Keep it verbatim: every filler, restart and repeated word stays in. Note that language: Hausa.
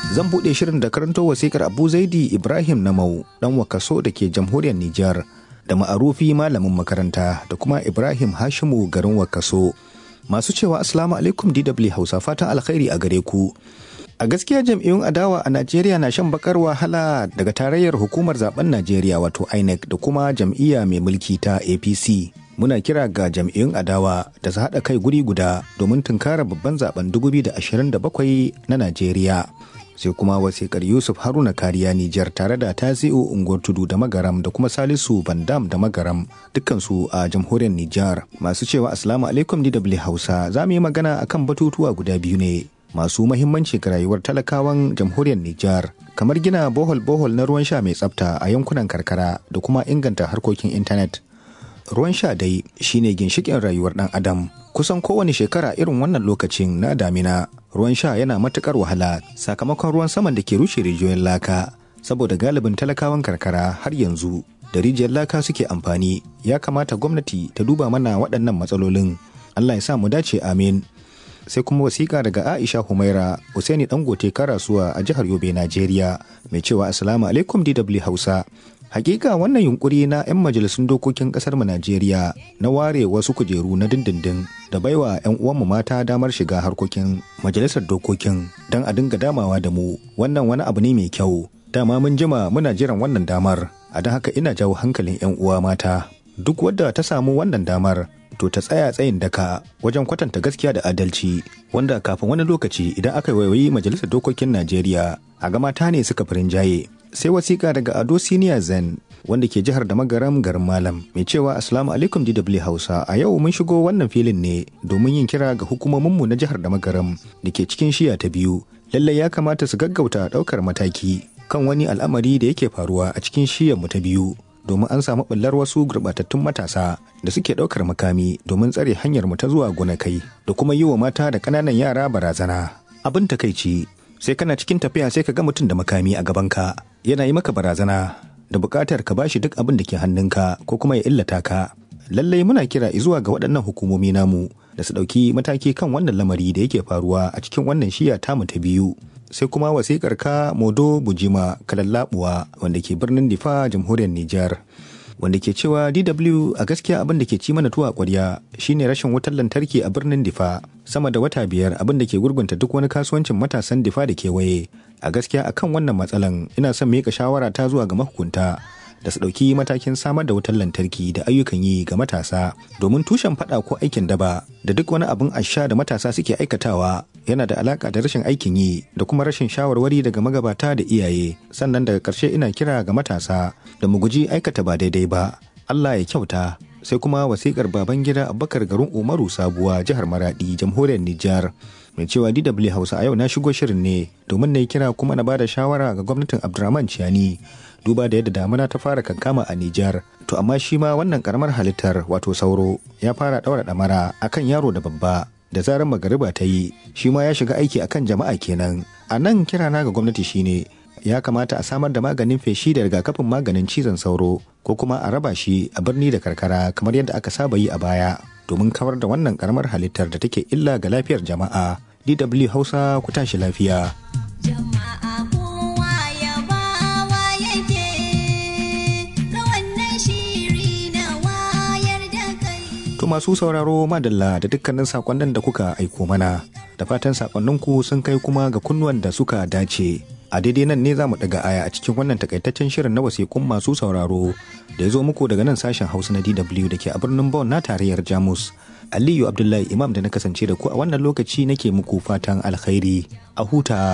Zan buɗe shirin da karanto wasikar Abu Zaidi Ibrahim Namau ɗan Wakaso da ke jamhuriyar Nijar, da Ma'arufi malamin makaranta, da kuma Ibrahim Hashimu garin Wakaso. Masu cewa Assalamu alaikum D W Hausa, fatan alkhairi a gare ku. A gaskiya jam'iyyun adawa a Najeriya na shan bakar wahala daga tarayyar hukumar zaben Najeriya wato I N E C da kuma jam'iyya mai mulki ta A P C. Muna kira ga jam'iyyun adawa da su haɗa kai guri guda domin tunkara babban zaben dubu biyu da ashirin da bakwai na Najeriya. Sai kuma wasikar Yusuf Haruna Kariya Nijar tare da Tasi'u Unguwar Tudu da Magaram da kuma Salisu Bandam da Magaram, dukkansu a jamhuriyar Nijar. Masu cewa Assalamu alaikum D W Hausa, za mu yi magana akan batutuwa guda biyu ne masu mahimmanci ga rayuwar talakawan jamhuriyar Nijar, kamar gina bohol-bohol na ruwan sha mai tsafta a yankunan karkara da kuma inganta harkokin intanet. Ruwan sha dai shine ginshikin rayuwar ɗan adam. Kusan kowane shekara irin wannan lokacin na damina, ruwan sha yana matukar wahala sakamakon ruwan saman da ke rushe rijiyoyin laka. Saboda galibin talakawan karkara har yanzu da rijiyar laka suke amfani, ya kamata gwamnati ta duba mana waɗannan matsalolin. Allah ya sa mu dace, amin. Sai kuma wasiƙa daga Aisha Humaira Usaini Dangote Karasuwa a jihar Yobe, Najeriya, mai cewa Assalamu alaikum D W Hausa. Hakika wannan yunkuri na 'yan majalisun dokokin kasar mu Najeriya na ware wasu kujeru na dindindin da baiwa 'yan uwanmu mata damar shiga harkokin majalisar dokokin don a dinga damawa da mu, wannan wani abu ne mai kyau. Dama mun jima muna jiran wannan damar, a don haka ina jawo hankalin 'yan uwa mata, duk wadda ta samu wannan damar to ta tsaya tsayin daka wajen kwatanta gaskiya da adalci, wanda kafin wani lokaci idan aka waiwayi majalisar dokokin Najeriya a ga mata ne suka firin jaye. Sai wasiƙa daga Ado Siniya Zen wanda ke jihar da Magaram garin Malam, mai cewa Assalamu alaikum D W Hausa, a yau mun shigo wannan filin ne domin yin kira ga hukumominmu na jihar da Magaram da ke cikin shiya ta biyu. Lallai ya kamata su gaggauta ɗaukar mataki kan wani al'amari da yake faruwa a cikin shiyarmu ta biyu, domin an samu ɓullar wasu gurɓatattun matasa da suke ɗaukar makami domin tsare hanyar mu ta zuwa gonakai da kuma yi wa mata da ƙananan yara barazana. Abin takaici, sai kana cikin tafiya sai ka ga mutum da makami a gabanka yana yi maka barazana da buƙatar ka bashi duk abin da ke hannunka ko kuma ya illata ka. Lallai muna kira zuwa ga waɗannan hukumomi namu da su ɗauki mataki kan wannan lamari da yake faruwa a cikin wannan shiya tamu ta biyu. Sai kuma wasiƙar ka Modo Bujima Kalallabuwa wanda ke birnin Difa, jamhuriyar Nijar, wanda ke cewa D W a gaskiya abin da ke ci mana tuwa ƙwarya shine rashin wutar lantarki a birnin Difa. Sama da wata biyar, abin da ke gurgunta duk wani kasuwancin matasan Difa da kewaye. A gaskiya akan wannan matsalan ina son miƙa shawara ta zuwa ga mahukunta da su ɗauki matakin samar da wutar lantarki da ayyukan yi ga matasa, domin tushen faɗa ko aikin daba da duk wani abin asha da matasa suke aikatawa yana da alaƙa da rashin aikin yi da kuma rashin shawarwari daga magabata da iyaye. Sannan daga ƙarshe ina kira ga matasa da mu guji aikata ba daidai ba. Allah ya kyauta. Sai kuma wasiƙar Babangida Abubakar garin Umaru Sabuwa, jihar Maradi, jamhuriyar Nijar, mai cewa D W Hausa, a yau na shigo shirin ne domin na yi kira kuma na bada shawara ga gwamnatin Abdurrahman Chiani, duba da yadda damuna ta fara kankama a Nijar. To amma shi ma wannan karamar halittar wato sauro ya fara ɗaura ɗamara akan yaro da babba, da zarar magariba ta yi shi ma ya shiga aiki akan jama'a kenan. A nan kirana ga gwamnati shine ya kamata a samar da maganin feshi da rigakafin maganin cizon sauro ko kuma a raba shi a birni da karkara kamar yadda aka saba yi a baya, domin kawar da wannan karamar halittar da take illa ga lafiyar jama'a. D W Hausa, ku tashi lafiya. Jama'a kowa ya bawa yake ga wannan shiri na wayar da kai. To masu sauraro madalla da dukkanin sakonnin da kuka aiko mana, da fatan sakonninku sun kai kuma ga kunnuwan da suka dace. A daidai nan ne za mu ɗaga aya a cikin wannan takaitaccen shirin na wasiƙun masu sauraro da ya zo muku daga nan sashen Hausa na D W da ke a birnin Bonn na tarayyar Jamus. Aliyu Abdullahi Imam da na kasance da ku a wannan lokaci nake muku fatan alkhairi. A huta.